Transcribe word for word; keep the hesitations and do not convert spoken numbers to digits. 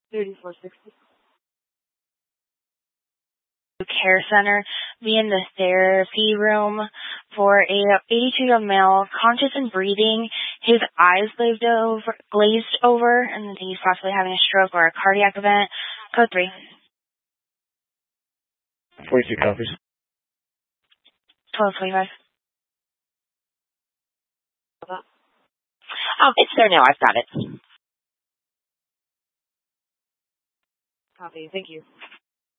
thirty-four sixty. Care center, be in the therapy room for a eighty-two-year-old male, conscious and breathing. His eyes glazed over, glazed over, and he's possibly having a stroke or a cardiac event. Code three. forty-two copies. twelve twenty-five. Oh, it's there now. I've got it. Copy. Thank you.